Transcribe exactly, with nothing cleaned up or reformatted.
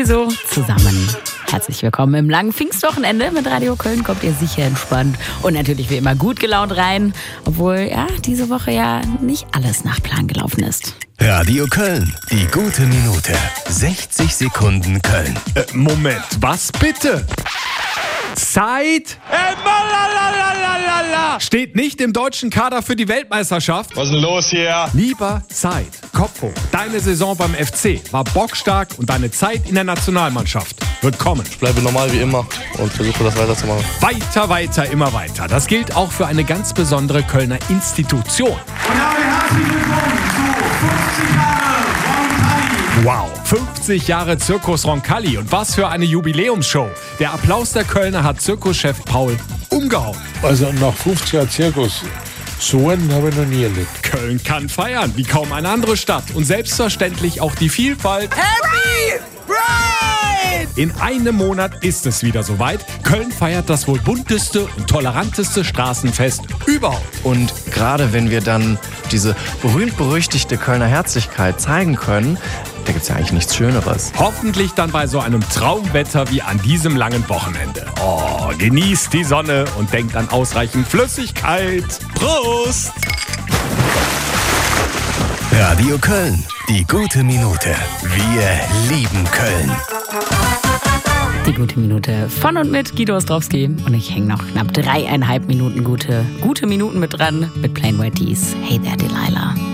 So, zusammen. Herzlich willkommen im langen Pfingstwochenende. Mit Radio Köln kommt ihr sicher entspannt und natürlich wie immer gut gelaunt rein. Obwohl, ja, diese Woche ja nicht alles nach Plan gelaufen ist. Radio Köln, die gute Minute. sechzig Sekunden Köln. Äh, Moment, was bitte? Zeit steht nicht im deutschen Kader für die Weltmeisterschaft. Was ist denn los hier? Lieber Zeit, Kopf hoch. Deine Saison beim F C war bockstark und deine Zeit in der Nationalmannschaft wird kommen. Ich bleibe normal wie immer und versuche das weiterzumachen. Weiter, weiter, immer weiter. Das gilt auch für eine ganz besondere Kölner Institution. Und damit herzlich willkommen zu fünfzig Jahre Roncalli. Wow, fünfzig Jahre Zirkus Roncalli und was für eine Jubiläumsshow. Der Applaus der Kölner hat Zirkuschef Paul umgehauen. Also nach fünfzig Jahren Zirkus, so einen habe ich noch nie erlebt. Köln kann feiern, wie kaum eine andere Stadt. Und selbstverständlich auch die Vielfalt. Happy Pride! In einem Monat ist es wieder soweit. Köln feiert das wohl bunteste und toleranteste Straßenfest überhaupt. Und gerade wenn wir dann diese berühmt-berüchtigte Kölner Herzlichkeit zeigen können, da gibt es ja eigentlich nichts Schöneres. Hoffentlich dann bei so einem Traumwetter wie an diesem langen Wochenende. Oh, genießt die Sonne und denkt an ausreichend Flüssigkeit. Prost! Radio Köln, die gute Minute. Wir lieben Köln. Die gute Minute von und mit Guido Ostrowski. Und ich hänge noch knapp dreieinhalb Minuten gute, gute Minuten mit dran mit Plain White Tees. Hey there, Delilah.